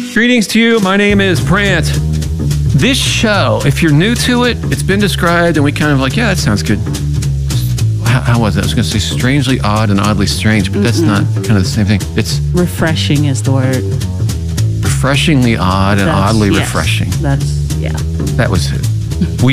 Greetings to you. My name is Brant. This show, if you're new to it, it's been described and we kind of like, yeah, that sounds good. How was it? I was going to say strangely odd and oddly strange, but that's not kind of the same thing. It's refreshing is the word. Refreshingly odd and oddly yes, refreshing. That's, yeah. That was it.